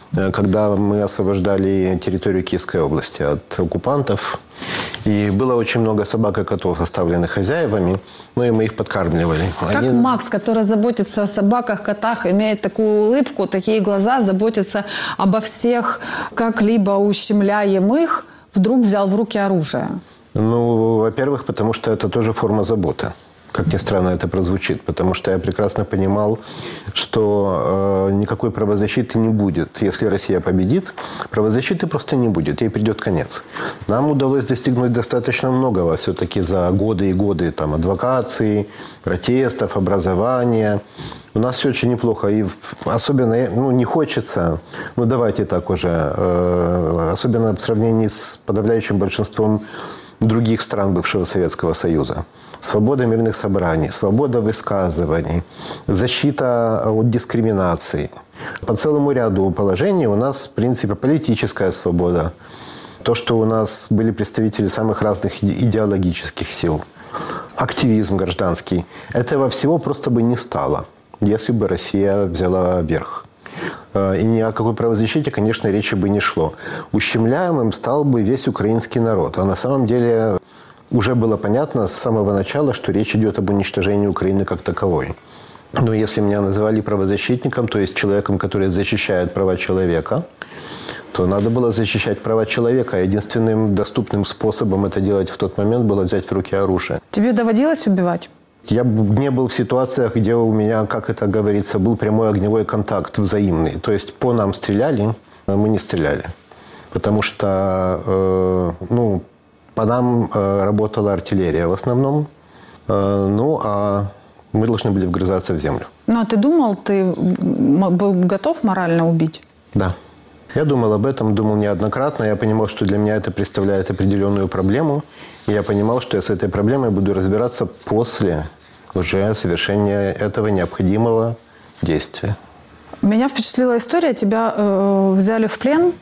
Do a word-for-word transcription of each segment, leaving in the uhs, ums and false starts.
когда мы освобождали территорию Киевской области от оккупантов. И было очень много собак и котов, оставленных хозяевами, ну и мы их подкармливали. Как Они... Макс, который заботится о собаках, котах, имеет такую улыбку, такие глаза, заботится обо всех, как-либо ущемляем их, вдруг взял в руки оружие? Ну, во-первых, потому что это тоже форма заботы. Как ни странно это прозвучит, потому что я прекрасно понимал, что э, никакой правозащиты не будет. Если Россия победит, правозащиты просто не будет, ей придет конец. Нам удалось достигнуть достаточно многого все-таки за годы и годы там, адвокации, протестов, образования. У нас все очень неплохо. И особенно, ну, не хочется, ну, давайте так уже, э, особенно в сравнении с подавляющим большинством других стран бывшего Советского Союза. Свобода мирных собраний, свобода высказываний, защита от дискриминации. По целому ряду положений у нас, в принципе, политическая свобода. То, что у нас были представители самых разных идеологических сил. Активизм гражданский. Этого всего просто бы не стало, если бы Россия взяла верх. И ни о какой правозащите, конечно, речи бы не шло. Ущемляемым стал бы весь украинский народ. А на самом деле уже было понятно с самого начала, что речь идет об уничтожении Украины как таковой. Но если меня называли правозащитником, то есть человеком, который защищает права человека, то надо было защищать права человека. Единственным доступным способом это делать в тот момент было взять в руки оружие. Тебе доводилось убивать? Я не был в ситуациях, где у меня, как это говорится, был прямой огневой контакт взаимный. То есть по нам стреляли, а мы не стреляли. Потому что, э, ну, по нам э, работала артиллерия в основном. Э, ну, а мы должны были вгрызаться в землю. Ну, а ты думал, ты был готов морально убить? Да. Я думал об этом, думал неоднократно. Я понимал, что для меня это представляет определенную проблему. И я понимал, что я с этой проблемой буду разбираться после уже совершения этого необходимого действия. Меня впечатлила история. Тебя э, взяли в плен.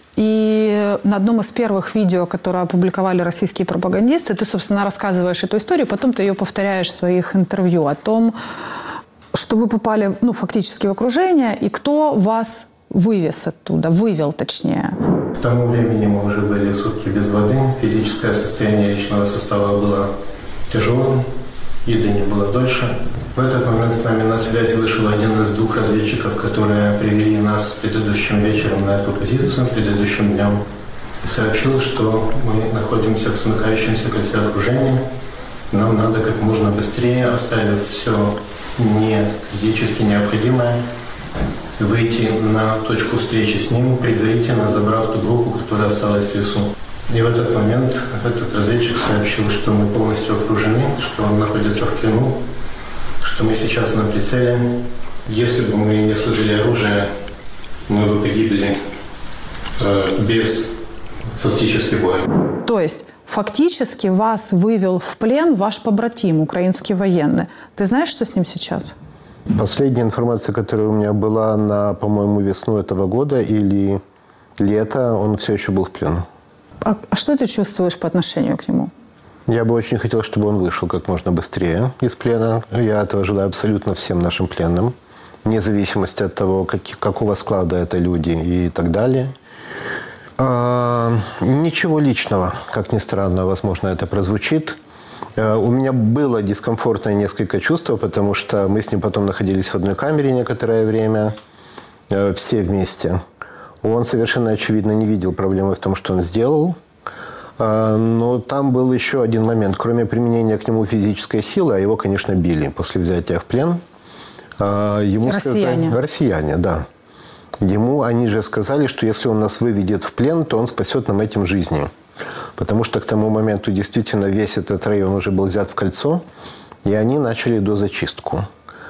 И на одном из первых видео, которое опубликовали российские пропагандисты, ты, собственно, рассказываешь эту историю, потом ты ее повторяешь в своих интервью о том, что вы попали, ну, фактически в окружение, и кто вас вывез оттуда, вывел точнее. К тому времени мы уже были сутки без воды, физическое состояние личного состава было тяжелым, еды не было дольше. В этот момент с нами на связи вышел один из двух разведчиков, которые привели нас предыдущим вечером на эту позицию, предыдущим днем, и сообщил, что мы находимся в смыкающемся кольце окружения. Нам надо как можно быстрее, оставив все не критически необходимое, выйти на точку встречи с ним, предварительно забрав ту группу, которая осталась в лесу. И в этот момент этот разведчик сообщил, что мы полностью окружены, что он находится в плену, что мы сейчас на прицеле. Если бы мы не сложили оружие, мы бы погибли э, без фактически боя. То есть фактически вас вывел в плен ваш побратим, украинский военный. Ты знаешь, что с ним сейчас? Последняя информация, которая у меня была на, по-моему, весну этого года или лето, он все еще был в плену. А, а что ты чувствуешь по отношению к нему? Я бы очень хотел, чтобы он вышел как можно быстрее из плена. Я этого желаю абсолютно всем нашим пленным, вне зависимости от того, как, какого склада это люди и так далее. А, ничего личного, как ни странно, возможно, это прозвучит. У меня было дискомфортное несколько чувство, потому что мы с ним потом находились в одной камере некоторое время, все вместе. Он совершенно очевидно не видел проблемы в том, что он сделал. Но там был еще один момент. Кроме применения к нему физической силы, а его, конечно, били после взятия в плен. Ему россияне. Сказали, россияне, да. Ему они же сказали, что если он нас выведет в плен, то он спасет нам этим жизни. Потому что к тому моменту действительно весь этот район уже был взят в кольцо, и они начали дозачистку.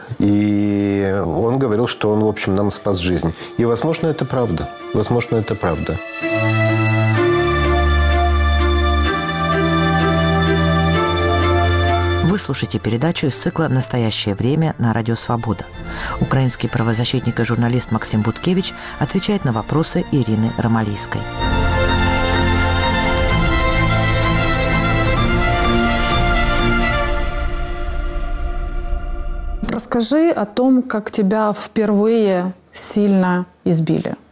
И он говорил, что он, в общем, нам спас жизнь. И, возможно, это правда. Возможно, это правда. Вы слушаете передачу из цикла «Настоящее время» на Радио Свобода. Украинский правозащитник и журналист Максим Буткевич отвечает на вопросы Ирины Ромалийской. Расскажи о том, как тебя впервые сильно избили.